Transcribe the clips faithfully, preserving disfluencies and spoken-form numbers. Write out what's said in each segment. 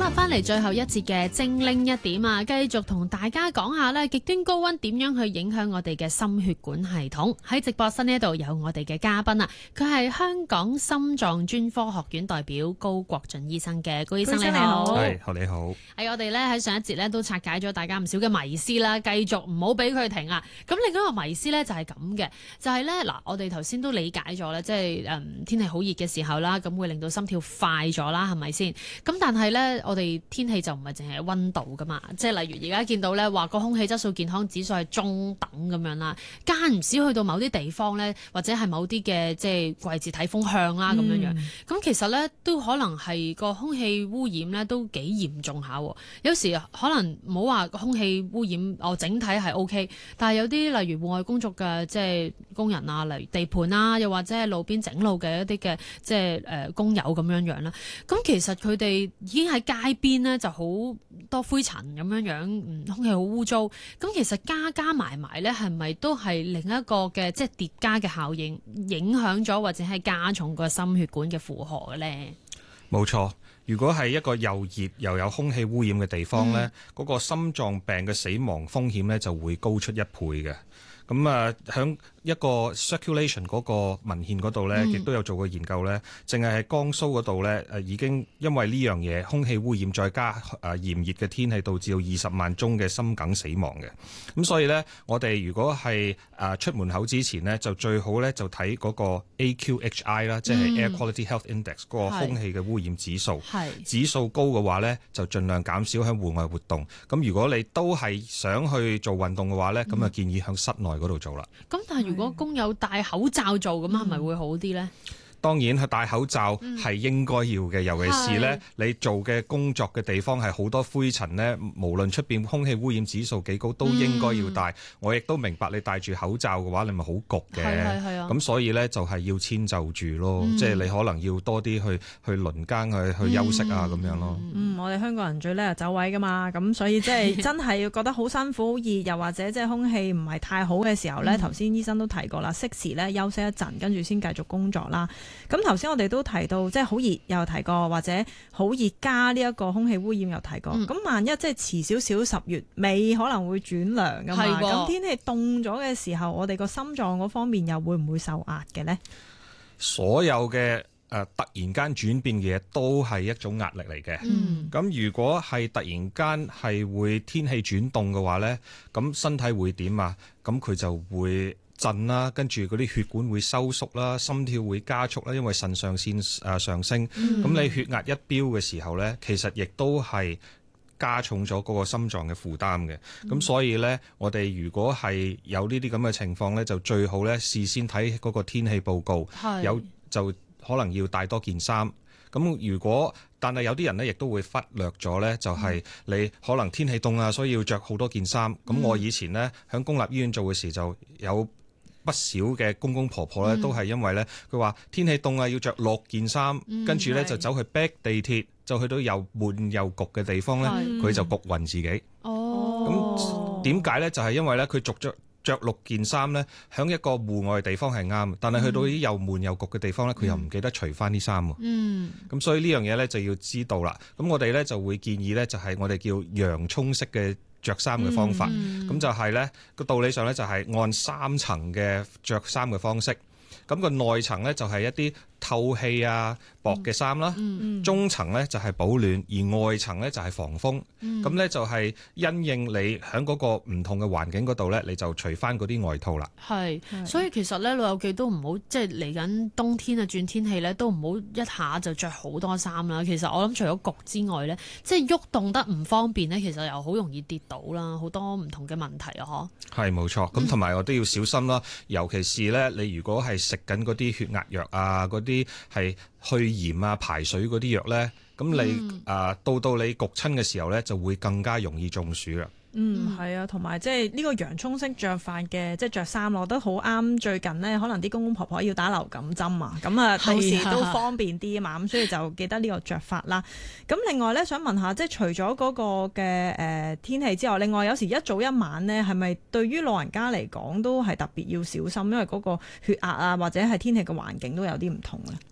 啦，翻嚟最後一節嘅精靈一點啊，繼續同大家講下咧極端高溫點樣去影響我哋嘅心血管系統。喺直播室呢度有我哋嘅嘉賓啊，佢係香港心臟專科學院代表高國俊醫生嘅。高醫生你好。 係，你好。 係我哋咧喺上一節咧都拆解咗大家唔少嘅迷思啦，繼續唔好俾佢停啊。咁另一個迷思咧就係咁嘅，就係咧嗱，我哋頭先都理解咗咧，即係誒天氣好熱嘅時候啦，咁會令到心跳快咗啦，係咪先？咁但係咧，我哋天氣就唔係淨係溫度噶嘛，即係例如而家見到咧話個空氣質素健康指數係中等咁樣啦，間唔時去到某啲地方咧，或者係某啲嘅即係季節睇風向啦咁樣樣，咁、嗯、其實咧都可能係個空氣污染咧都幾嚴重下，有時可能唔好話個空氣污染哦整體係 O K， 但係有啲例如戶外工作嘅即係工人啊，例如地盤啊，又或者係路邊整路嘅一啲嘅即係誒工友咁樣樣啦，咁其實佢哋已經喺街邊咧就好多灰塵咁樣樣，嗯，空氣好污糟。咁其實加加埋埋咧，係咪都係另一個嘅即係疊加嘅效應，影響咗或者係加重個心血管嘅負荷嘅咧？ 冇錯，如果係一個又熱又有空氣污染嘅地方咧，嗰、嗯、個心臟病嘅死亡風險咧就會高出一倍嘅。咁啊，響一個 circulation 嗰個文獻嗰度咧，亦都有做過研究咧，淨係喺江蘇嗰度咧，誒已經因為呢樣嘢空氣污染，再加誒炎熱嘅天氣，導致到二十萬宗嘅心梗死亡嘅。咁所以咧，我哋如果係誒出門口之前咧，就最好咧就睇嗰個 A Q H I 啦，即係 Air Quality Health Index 嗰個空氣嘅污染指數。指數高嘅話咧，就盡量減少喺戶外活動。咁如果你都係想去做運動嘅話咧，咁、嗯、啊建議喺室內嗰度做啦。 咁但係如果工友戴口罩做咁，係咪會好啲咧？ 當然係戴口罩係應該要嘅、嗯，尤其是咧你做嘅工作嘅地方係好多灰塵咧，無論出邊空氣污染指數幾高，都應該要戴、嗯。我亦都明白你戴住口罩嘅話，你咪好焗嘅。係係係啊。咁所以咧就係要遷就住咯，嗯、即係你可能要多啲去去輪更去去休息啊咁、嗯、樣咯。 嗯，我哋香港人最叻係走位噶嘛，咁所以即係真係要覺得好辛苦、好熱，又或者即係空氣唔係太好嘅時候咧，頭、嗯、先醫生都提過啦，適時咧休息一陣，跟住先繼續工作啦。咁頭先我哋都提到，即係好熱又提過，或者好熱加呢一個空氣污染又提過。咁、嗯、萬一即係遲少少十月尾可能會轉涼㗎嘛？咁天氣凍咗嘅時候，我哋個心臟嗰方面又會唔會受壓嘅呢？ 所有嘅誒、呃、突然間轉變嘅嘢都係一種壓力嚟嘅。咁、嗯、如果係突然間係會天氣轉凍嘅話呢，咁身體會點啊？咁佢就會震啦，跟住嗰啲血管會收縮啦，心跳會加速啦，因為腎上腺誒上升。咁、嗯、你血壓一飆嘅時候呢，其實亦都係加重咗嗰個心臟嘅負擔嘅。咁、嗯、所以呢，我哋如果係有呢啲咁嘅情況呢，就最好呢事先睇嗰個天氣報告，有就可能要帶多件衫。咁如果但係有啲人呢，亦都會忽略咗呢，就係你可能天氣凍啊，所以要着好多件衫。咁、嗯、我以前呢，喺公立醫院做嘅時就有不少嘅公公婆婆咧、嗯，都係因為咧，佢話天氣凍啊，要着六件衫、嗯，跟住咧就走去逼地鐵，就去到又悶又焗嘅地方咧，佢就焗暈自己。哦，咁點解咧？就係、是、因為咧，佢着着着六件衫咧，喺一個戶外嘅地方係啱，但係去到啲又悶又焗嘅地方咧，佢、嗯、又唔記得除翻啲衫喎。嗯，咁所以呢樣嘢咧就要知道啦。咁我哋咧就會建議咧，就係我哋叫洋葱式嘅着衫嘅方法，咁、嗯、就係咧個道理上咧就係按三層嘅着衫嘅方式，咁、個內層咧就係一啲透氣啊薄嘅衫啦，中層咧就係保暖，而外層咧就係防風。咁、嗯、咧就係因應你喺嗰個唔同嘅環境嗰度咧，你就除翻嗰啲外套啦。係， 所以其實咧老友記都唔好即係嚟緊冬天啊轉天氣咧，都唔好一下就着好多衫啦。其實我諗除咗焗之外咧，即係喐動得唔方便咧，其實又好容易跌倒啦，好多唔同嘅問題啊！嗬，係冇錯。咁同埋我都要小心啦，尤其是咧你如果係食緊嗰啲血壓藥啊嗰啲。啲係去鹽啊排水嗰啲藥咧，咁你啊、嗯呃、到到你焗親嘅時候咧，就會更加容易中暑啦。 嗯，係啊，同埋即係呢個洋葱式着法嘅，即係着衫，我覺得好啱。最近呢，可能啲公公婆婆要打流感針啊，咁啊到時都方便啲啊嘛，咁所以就記得呢個着法啦。咁另外咧，想問下，即係除咗嗰個嘅誒、呃、天氣之外，另外有時一早一晚呢，係咪對於老人家嚟講都係特別要小心，因為嗰個血壓啊或者係天氣嘅環境都有啲唔同咧？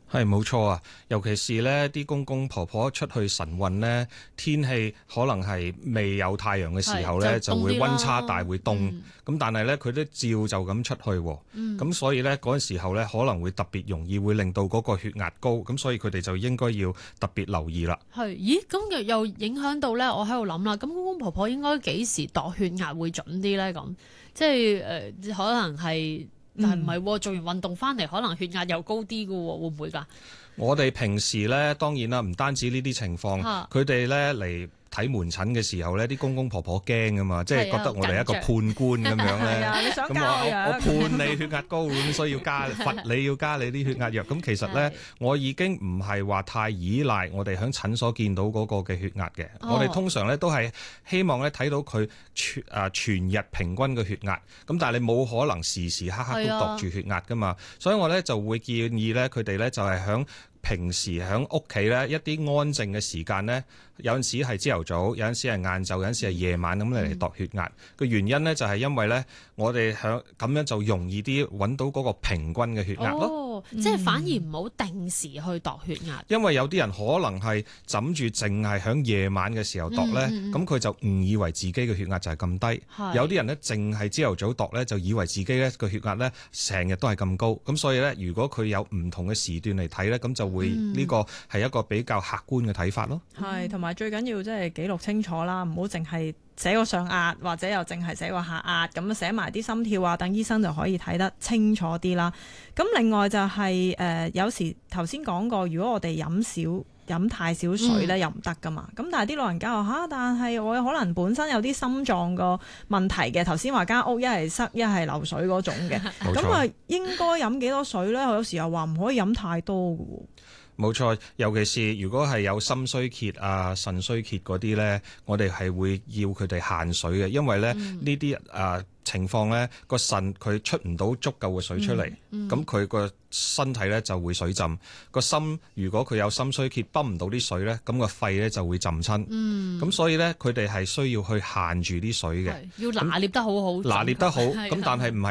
係冇錯啊，尤其是呢啲公公婆婆出去晨運呢，天氣可能係未有太陽嘅時候呢，就會溫差大，會凍。咁、嗯、但係呢，佢都照就咁出去，咁、嗯、所以呢，嗰陣時候呢，可能會特別容易會令到嗰個血壓高，咁所以佢哋就應該要特別留意啦。 係，咦？咁又又影響到呢？我喺度諗啦，咁公公婆婆應該幾時度血壓會準啲呢？咁即係誒、呃，可能係。但係唔係喎，做完運動翻嚟可能血壓又高啲嘅喎，會唔會㗎？ 我哋平時咧當然啦，唔單止呢啲情況，佢哋咧嚟睇門診嘅時候咧，啲公公婆婆驚啊嘛，即係覺得我哋係一個判官咁樣咧。咁我我判你血壓高，咁所以要加罰你要加你啲血壓藥。咁其實咧，我已經唔係話太依賴我哋喺診所見到嗰個嘅血壓嘅。哦、我哋通常咧都係希望咧睇到佢全啊全日平均嘅血壓。咁但係你冇可能時時刻刻都度住血壓噶嘛，所以我咧就會建議咧佢哋咧就係響平時喺屋企咧一啲安靜嘅時間咧，有陣時係朝頭早，有陣時係晏晝，有陣時係夜晚咁嚟嚟度血壓。個原因咧就係因為咧，我哋響咁樣就容易啲揾到嗰個平均嘅血壓咯。 哦，即係反而唔好定時去度血壓。 因為有啲人可能係枕住淨係響夜晚嘅時候度咧，咁佢、嗯嗯、就誤以為自己嘅血壓就係咁低。是有啲人咧淨係朝頭早度咧，就以為自己咧個血壓咧成日都係咁高。咁所以咧，如果佢有唔同嘅時段嚟睇咧，咁就會呢個係一個比較客觀嘅睇法咯。 係，同埋最緊要即係記錄清楚啦，唔好淨係寫個上壓，或者又淨係寫個下壓，咁寫埋啲心跳啊，等醫生就可以睇得清楚啲啦。咁另外就係、是、誒、呃，有時頭先講過，如果我哋飲少飲太少水咧，又唔得噶嘛。咁、嗯、但係啲老人家話嚇，但係我可能本身有啲心臟個問題嘅。頭先話間屋一係塞一係漏水嗰種嘅，咁啊應該飲幾多水咧？我有時又話唔可以飲太多嘅喎。 冇錯，尤其是如果係有心衰竭啊、腎衰竭嗰啲咧，我哋係會要佢哋限水嘅，因為咧呢啲啊情況咧個腎佢出唔到足夠嘅水出嚟，咁佢個身體咧就會水浸。個心如果佢有心衰竭，泵唔到啲水咧，咁個肺咧就會浸親。咁、嗯、所以咧佢哋係需要去限住啲水嘅， 要拿捏得好好， 拿捏得好。咁但係唔係。